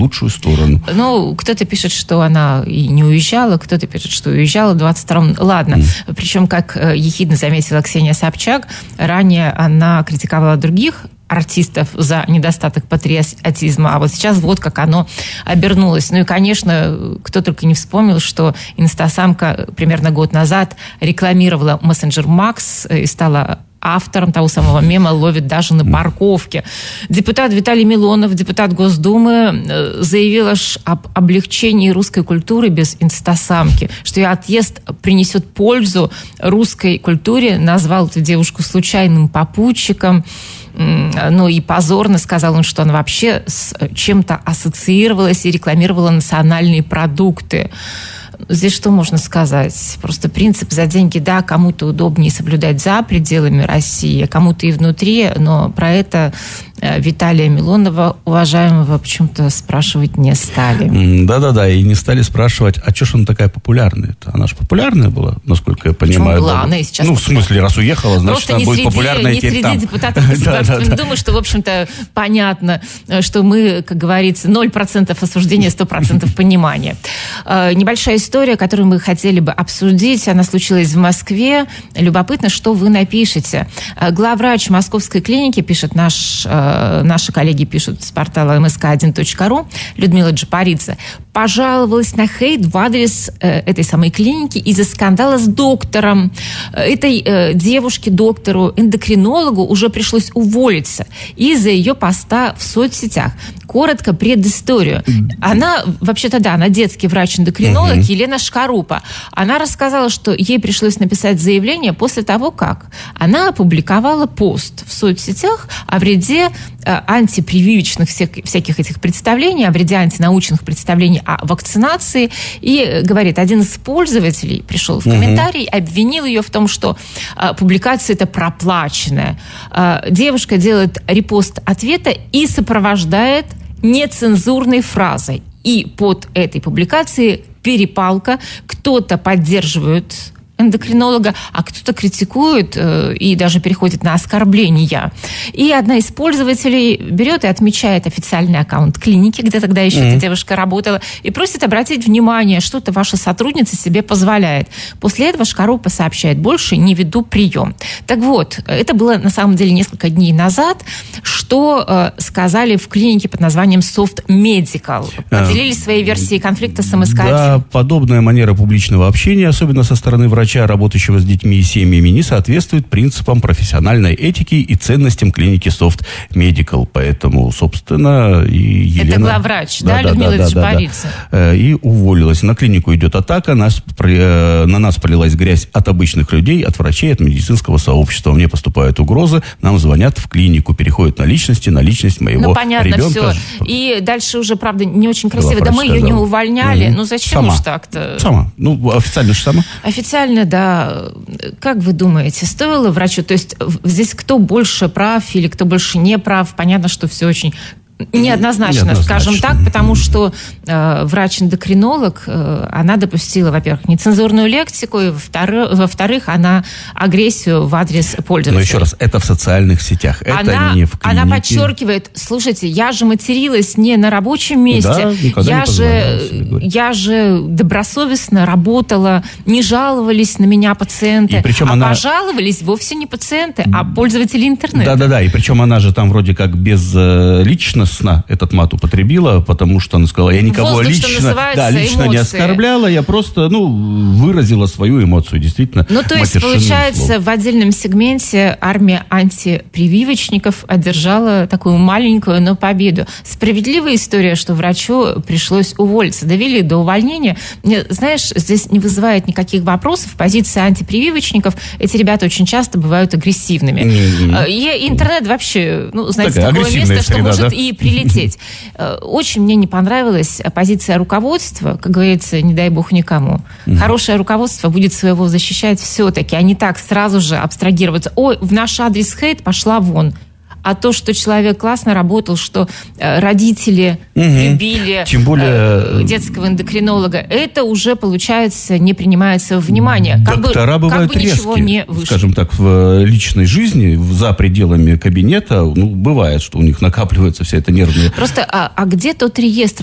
лучшую сторону. Ну, кто-то пишет, что она и не уезжала, кто-то пишет, что уезжала в 22-м. Ладно. Причем, как ехидно заметила Ксения Собчак, ранее она критиковала других артистов за недостаток патриотизма, а вот сейчас вот как оно обернулось. Ну и, конечно, кто только не вспомнил, что инстасамка примерно год назад рекламировала мессенджер Макс и стала автором того самого мема «Ловит даже на парковке». Депутат Виталий Милонов, депутат Госдумы, заявил аж об облегчении русской культуры без инстасамки, что ее отъезд принесет пользу русской культуре, назвал эту девушку случайным попутчиком. Ну и позорно сказал он, что она вообще с чем-то ассоциировалась и рекламировала национальные продукты. Здесь что можно сказать? Просто принцип «за деньги», да, кому-то удобнее соблюдать за пределами России, а кому-то и внутри, но про это Виталия Милонова, уважаемого, почему-то спрашивать не стали. Да-да-да, и не стали спрашивать, а что ж она такая популярная-то? Она же популярная была, насколько я понимаю. Была, она и сейчас в смысле, раз уехала, значит, она будет популярная не теперь там. Не среди депутатов государства. Думаю, что, в общем-то, понятно, что мы, как говорится, 0% осуждения, 100% понимания. Небольшая история, которую мы хотели бы обсудить, она случилась в Москве. Любопытно, что вы напишете. Главврач московской клиники, пишет наши коллеги пишут с портала msk1.ru, Людмила Джапаридзе, пожаловалась на хейт в адрес этой самой клиники из-за скандала с доктором. Этой девушке, доктору, эндокринологу, уже пришлось уволиться из-за ее поста в соцсетях. Коротко предысторию. Она, вообще-то, да, она детский врач-эндокринолог Елена Шкарупа. Она рассказала, что ей пришлось написать заявление после того, как она опубликовала пост в соцсетях о вреде антипрививочных всяких этих представлений, о вреде антинаучных представлений о вакцинации. И, говорит, один из пользователей пришел в комментарий, обвинил ее в том, что публикация эта проплаченная. Девушка делает репост ответа и сопровождает нецензурной фразой. И под этой публикацией перепалка. Кто-то поддерживает эндокринолога, а кто-то критикует и даже переходит на оскорбления. И одна из пользователей берет и отмечает официальный аккаунт клиники, где тогда еще эта девушка работала, и просит обратить внимание, что-то ваша сотрудница себе позволяет. После этого Шкарупа сообщает: больше не веду прием. Так вот, это было на самом деле несколько дней назад, что сказали в клинике под названием Soft Medical. Поделились своей версией конфликта с МСК-1. Да, подобная манера публичного общения, особенно со стороны врача, работающего с детьми и семьями, не соответствует принципам профессиональной этики и ценностям клиники Soft Medical. Поэтому, собственно, и Елена... Это главврач, да, Людмила Джапаридзе? И уволилась. На клинику идет атака, на нас полилась грязь от обычных людей, от врачей, от медицинского сообщества. Мне поступают угрозы, нам звонят в клинику, переходят на личность моего понятно, ребенка. Все. И дальше уже, правда, не очень красиво. Да мы ее не увольняли. Ну зачем уж так-то? Сама. Ну, официально же сама. Официально, да. Как вы думаете, стоило врачу? То есть здесь кто больше прав или кто больше не прав? Понятно, что все очень неоднозначно, скажем так, потому что врач-эндокринолог, она допустила, во-первых, нецензурную лексику, и, во-вторых, она агрессию в адрес пользователя. Но еще раз, это в социальных сетях, это не в клинике. Она подчеркивает: слушайте, я же материлась не на рабочем месте, я же добросовестно работала, не жаловались на меня пациенты, пожаловались вовсе не пациенты, а пользователи интернета. Да-да-да, и причем она же там вроде как лично этот мат употребила, потому что она сказала: я никого лично не оскорбляла, я просто, выразила свою эмоцию, действительно. Ну, то есть, получается, в отдельном сегменте армия антипрививочников одержала такую маленькую, но победу. Справедливая история, что врачу пришлось уволиться. Довели до увольнения. Знаешь, здесь не вызывает никаких вопросов. Позиция антипрививочников, эти ребята очень часто бывают агрессивными. И интернет вообще, знаете, такое место, что может и прилететь. Очень мне не понравилась позиция руководства, как говорится, не дай бог никому. Хорошее руководство будет своего защищать все-таки, а не так сразу же абстрагироваться. Ой, в наш адрес хейт, пошла вон. А то, что человек классно работал, что родители любили тем более детского эндокринолога, это уже, получается, не принимается во внимание. Доктора бывают резкие, скажем так, в личной жизни, за пределами кабинета, бывает, что у них накапливается вся эта нервная... Просто, а где тот реестр?